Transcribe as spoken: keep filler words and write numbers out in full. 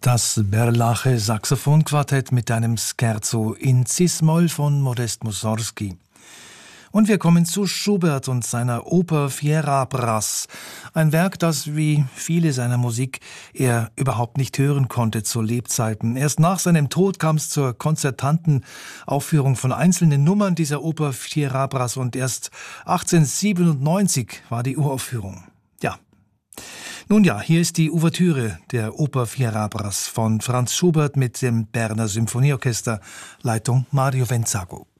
Das Berlage Saxophonquartett mit einem Scherzo in Cis-Moll von Modest Mussorgsky. Und wir kommen zu Schubert und seiner Oper Fierabras, ein Werk, das wie viele seiner Musik er überhaupt nicht hören konnte zu Lebzeiten. Erst nach seinem Tod kam es zur konzertanten Aufführung von einzelnen Nummern dieser Oper Fierabras und erst achtzehnhundertsiebenundneunzig war die Uraufführung. Ja. Nun ja, hier ist die Ouvertüre der Oper Fierabras von Franz Schubert mit dem Berner Symphonieorchester, Leitung Mario Venzago.